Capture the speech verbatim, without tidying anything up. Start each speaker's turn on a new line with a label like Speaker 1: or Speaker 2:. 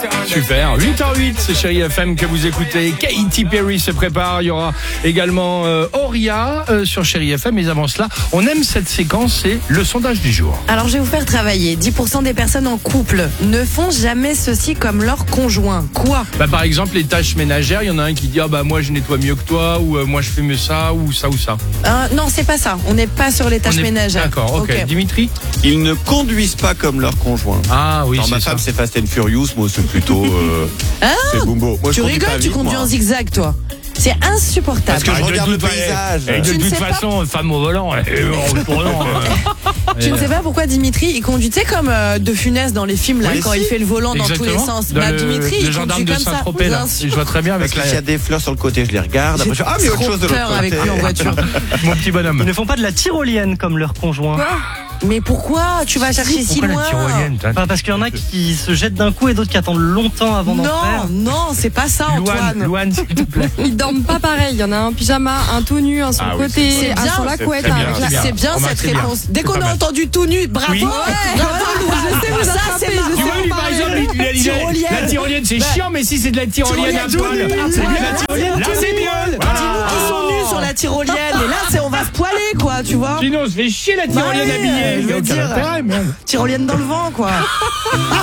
Speaker 1: Super, huit heures huit, c'est Chérie F M que vous écoutez. Katy Perry se prépare, il y aura également euh, Auria euh, sur Chérie F M. Mais avant cela, on aime cette séquence, c'est le sondage du jour.
Speaker 2: Alors je vais vous faire travailler. dix pour cent des personnes en couple ne font jamais ceci comme leur conjoint. Quoi ?
Speaker 1: Bah, par exemple, les tâches ménagères, il y en a un qui dit ah bah moi je nettoie mieux que toi, ou euh, moi je fais mieux ça, ou ça ou ça.
Speaker 2: euh, Non, c'est pas ça. On n'est pas sur les tâches
Speaker 1: On est...
Speaker 2: ménagères.
Speaker 1: D'accord, ok.
Speaker 2: Okay.
Speaker 1: Dimitri ?
Speaker 3: Ils ne conduisent pas comme leur conjoint.
Speaker 1: Ah oui,
Speaker 3: Alors,
Speaker 1: c'est
Speaker 3: ma
Speaker 1: ça.
Speaker 3: femme c'est Fast and Furious, moi c'est plutôt euh,
Speaker 2: Ah,
Speaker 3: c'est Bumbo. Moi,
Speaker 2: tu
Speaker 3: je conduis
Speaker 2: rigoles,
Speaker 3: pas
Speaker 2: tu
Speaker 3: vite,
Speaker 2: conduis
Speaker 3: moi.
Speaker 2: en zigzag, toi. C'est insupportable.
Speaker 3: Parce que je
Speaker 1: Ah, de
Speaker 3: regarde le
Speaker 1: toute-
Speaker 3: paysage.
Speaker 1: Et de
Speaker 2: Tu ne
Speaker 1: toute
Speaker 2: sais pas-
Speaker 1: façon, femme au volant, et en le tournant. euh,
Speaker 2: Tu ne sais pas pourquoi Dimitri, il conduit, tu sais, comme euh, De Funès dans les films, là,
Speaker 3: Oui,
Speaker 2: quand
Speaker 3: si.
Speaker 2: il fait le volant dans tous les
Speaker 1: Exactement.
Speaker 2: sens.
Speaker 1: Dans
Speaker 2: Bah,
Speaker 1: le,
Speaker 2: Dimitri,
Speaker 1: le
Speaker 2: il
Speaker 1: gendarme
Speaker 2: conduit
Speaker 1: de
Speaker 2: comme ça.
Speaker 1: Saint-Tropez, là.
Speaker 2: Bien sûr.
Speaker 1: Je vois très bien
Speaker 3: Parce
Speaker 1: avec
Speaker 3: qu'il y
Speaker 1: la...
Speaker 3: a des fleurs sur le côté, je les regarde. Après, je... Ah, mais autre
Speaker 2: Trop
Speaker 3: chose de l'autre
Speaker 2: peur
Speaker 3: côté.
Speaker 2: avec lui en voiture.
Speaker 1: Mon petit bonhomme.
Speaker 4: Ils ne font pas de la tyrolienne comme leur conjoint.
Speaker 2: Mais pourquoi tu vas chercher si
Speaker 1: Pourquoi
Speaker 2: loin
Speaker 1: la tyrolienne t'as-
Speaker 4: Enfin, parce qu'il y en a qui se jettent d'un coup et d'autres qui attendent longtemps avant d'en
Speaker 2: Non,
Speaker 4: faire.
Speaker 2: non, c'est pas ça,
Speaker 1: Louane,
Speaker 2: Antoine.
Speaker 1: Louane, s'il te plaît.
Speaker 5: Ils dorment pas pareil. Il y en a un pyjama, un tout nu, un sur
Speaker 3: Ah
Speaker 5: le
Speaker 3: oui,
Speaker 5: côté,
Speaker 2: c'est
Speaker 5: un
Speaker 2: bien,
Speaker 5: sur la
Speaker 3: c'est
Speaker 5: couette.
Speaker 3: très bien,
Speaker 5: avec la-
Speaker 1: c'est bien.
Speaker 2: C'est bien
Speaker 1: Remarque,
Speaker 2: cette
Speaker 1: c'est bien.
Speaker 2: réponse. Dès
Speaker 1: C'est
Speaker 2: qu'on
Speaker 1: pas
Speaker 2: a
Speaker 1: mal.
Speaker 2: entendu tout nu, bravo.
Speaker 1: Oui.
Speaker 2: Ouais, bravo,
Speaker 5: je sais vous
Speaker 2: ça c'est
Speaker 5: attraper, je
Speaker 2: marrant.
Speaker 5: sais
Speaker 1: Tu vois, lui, par exemple, il- il a- il a-
Speaker 2: Tyrolienne.
Speaker 1: la tyrolienne, c'est chiant, mais si c'est de la tyrolienne à
Speaker 2: Tyrolienne
Speaker 1: poil,
Speaker 2: tout nu.
Speaker 1: c'est bien
Speaker 2: Ouais.
Speaker 1: la tyrolienne. Là, c'est mieux.
Speaker 2: Dis-nous qui sont nus sur la tyrolienne. Et là, c'est on va se poiler, quoi, tu vois.
Speaker 1: Sinon, on se fait chier la tyrolienne
Speaker 2: Bah oui,
Speaker 1: habillée.
Speaker 2: je veux
Speaker 1: Il y a aucun
Speaker 2: dire.
Speaker 1: intérêt, merde.
Speaker 2: Tyrolienne dans le vent, quoi.